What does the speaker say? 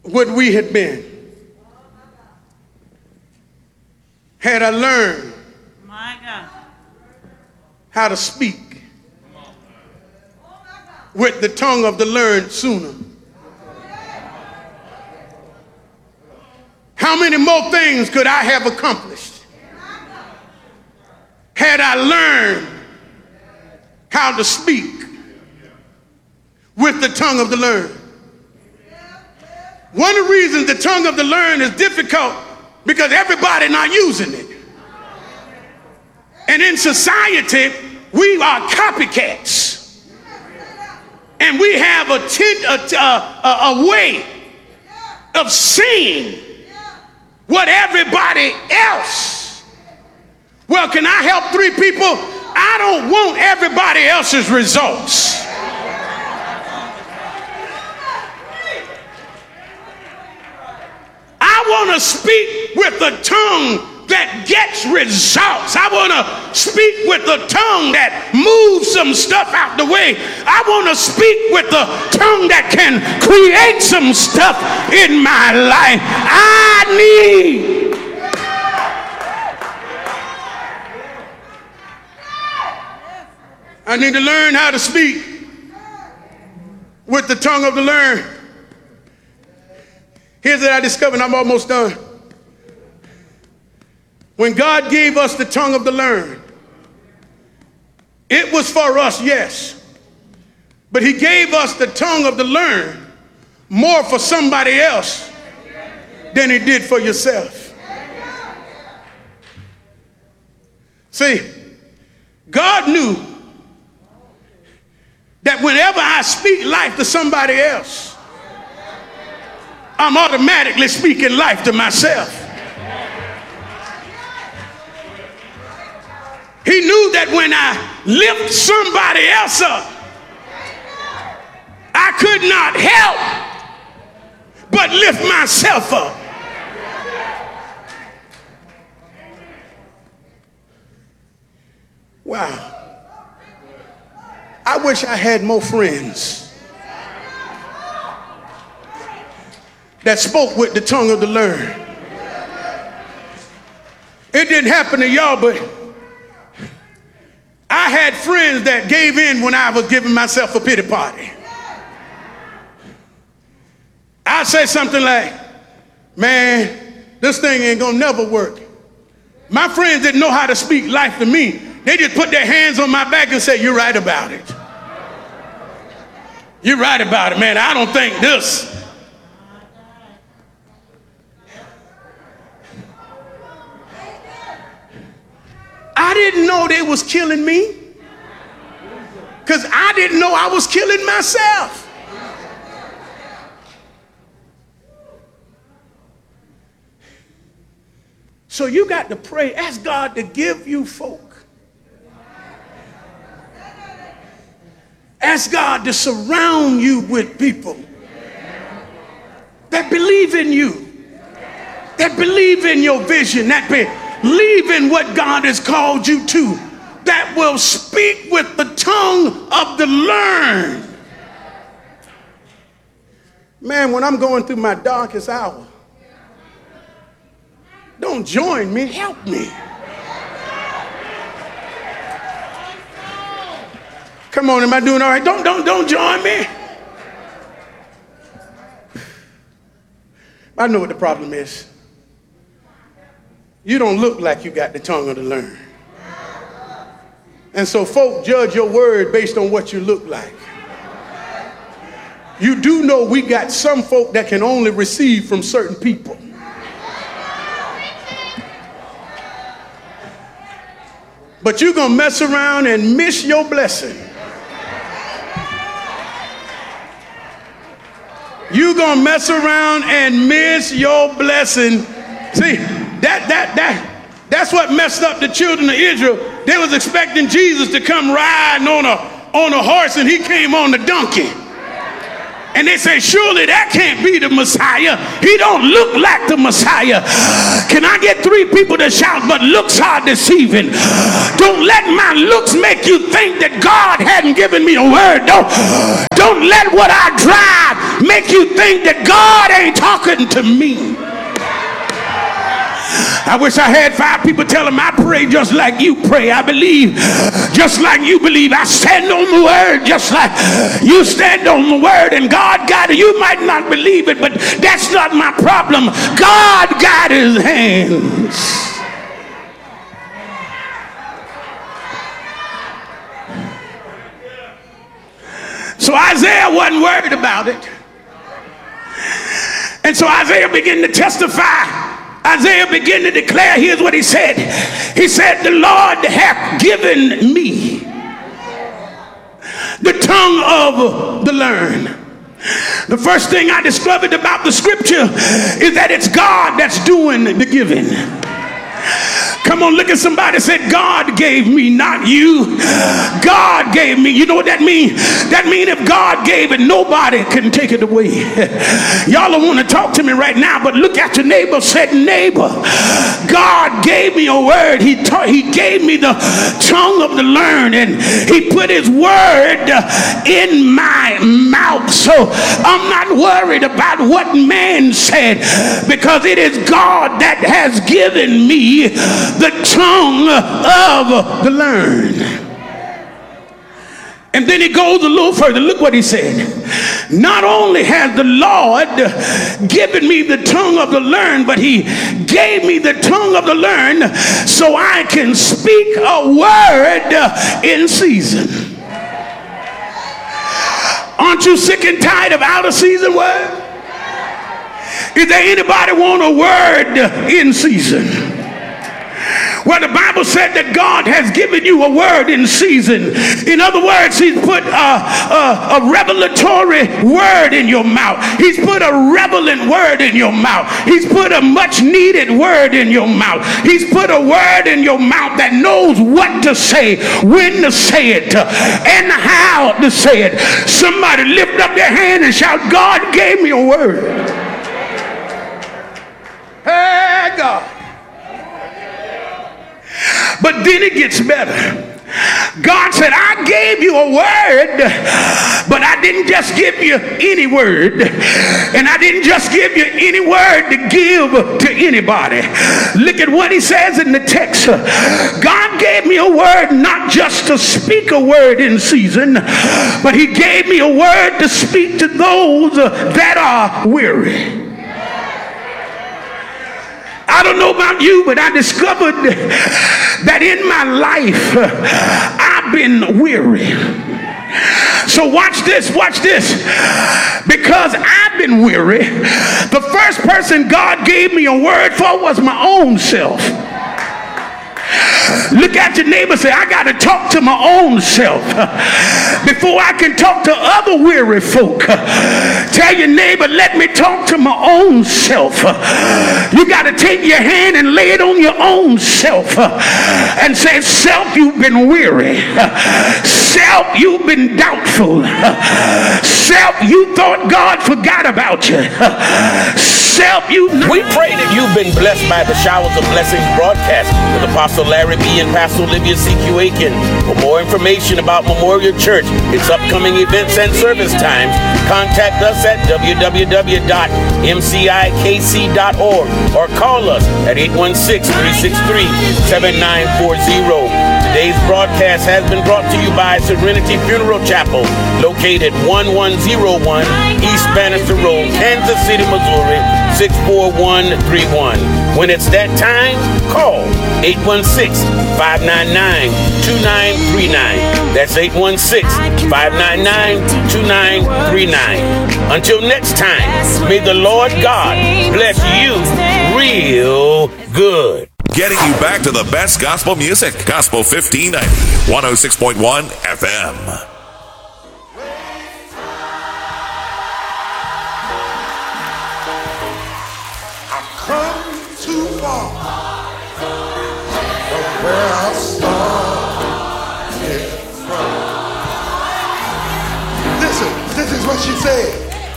what we had been had I learned how to speak with the tongue of the learned sooner. How many more things could I have accomplished had I learned how to speak with the tongue of the learned? One of the reasons the tongue of the learned is difficult because everybody not using it. And in society, we are copycats. And we have a way of saying what everybody else. Well, can I help three people? I don't want everybody else's results. I want to speak with the tongue that gets results. I want to speak with the tongue that moves some stuff out the way. I want to speak with the tongue that can create some stuff in my life. I need to learn how to speak with the tongue of the learned. Here's what I discovered, and I'm almost done. When God gave us the tongue of the learned, it was for us, yes. But he gave us the tongue of the learned more for somebody else than he did for yourself. See, God knew that whenever I speak life to somebody else, I'm automatically speaking life to myself. He knew that when I lift somebody else up, I could not help but lift myself up. Wow. I wish I had more friends that spoke with the tongue of the learned. It didn't happen to y'all, but I had friends that gave in when I was giving myself a pity party. I say something like, man, this thing ain't gonna never work. My friends didn't know how to speak life to me. They just put their hands on my back and say, you're right about it. You're right about it, man. I don't think this. I didn't know they was killing me because I didn't know I was killing myself. So you got to pray, ask God to give you folk. Ask God to surround you with people that believe in you, that believe in your vision, that believe in what God has called you to, that will speak with the tongue of the learned. Man, when I'm going through my darkest hour, don't join me, help me. Come on, am I doing all right? Don't join me. I know what the problem is. You don't look like you got the tongue of the learned. And so folk judge your word based on what you look like. You do know we got some folk that can only receive from certain people. But you're going to mess around and miss your blessing. You're going to mess around and miss your blessing. See, that's what messed up the children of Israel. They was expecting Jesus to come riding on a horse, and he came on the donkey. And they say, surely that can't be the Messiah. He don't look like the Messiah. Can I get three people to shout, but looks are deceiving. Don't let my looks make you think that God hadn't given me a word. Don't let what I drive make you think that God ain't talking to me. I wish I had 5 people tell them I pray just like you pray. I believe just like you believe. I stand on the word just like you stand on the word. And God got it. You might not believe it, but that's not my problem. God got his hands. So Isaiah wasn't worried about it. And so Isaiah began to testify. Isaiah began to declare, here's what he said. He said, the Lord hath given me the tongue of the learned. The first thing I discovered about the scripture is that it's God that's doing the giving. Come on, look at somebody and say, God gave me, not you. God gave me. You know what that means? That means if God gave it, nobody can take it away. Y'all don't want to talk to me right now, but look at your neighbor. Said, neighbor, God gave me a word. He gave me the tongue of the learned, and he put his word in my mouth. So I'm not worried about what man said, because it is God that has given me the tongue of the learned. And then he goes a little further. Look what he said. Not only has the Lord given me the tongue of the learned, but he gave me the tongue of the learned so I can speak a word in season. Aren't you sick and tired of out of season words? Is there anybody want a word in season? Well, the Bible said that God has given you a word in season. In other words, he's put a revelatory word in your mouth. He's put a relevant word in your mouth. He's put a much needed word in your mouth. He's put a word in your mouth that knows what to say, when to say it, and how to say it. Somebody lift up their hand and shout, God gave me a word. Hey, God. But then it gets better. God said, I gave you a word, but I didn't just give you any word. And I didn't just give you any word to give to anybody. Look at what he says in the text. God gave me a word not just to speak a word in season, but he gave me a word to speak to those that are weary. I don't know about you, but I discovered that in my life, I've been weary. So watch this. Because I've been weary, the first person God gave me a word for was my own self. Look at your neighbor and say, I got to talk to my own self before I can talk to other weary folk. Tell your neighbor, let me talk to my own self. You got to take your hand and lay it on your own self and say, self, you've been weary. Self, you've been doubtful. Self, you thought God forgot about you. Self, we pray that you've been blessed by the Showers of Blessings broadcast with Apostle Larry B. and Pastor Olivia C.Q. Aiken. For more information about Memorial Church, its upcoming events and service times, contact us at www.mcikc.org or call us at 816-363-7940. Today's broadcast has been brought to you by Serenity Funeral Chapel, located 1101 East Bannister Road, Kansas City, Missouri, 64131. When it's that time, call 816-599-2939. That's 816-599-2939. Until next time, may the Lord God bless you real good. Getting you back to the best gospel music. Gospel 1590, 106.1 FM. I've come too far from where I started from. Listen, this is what she said.